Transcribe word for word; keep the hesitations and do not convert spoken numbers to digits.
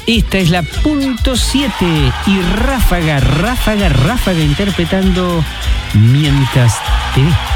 Esta es la punto siete y Ráfaga, Ráfaga, Ráfaga interpretando Mientras te ve.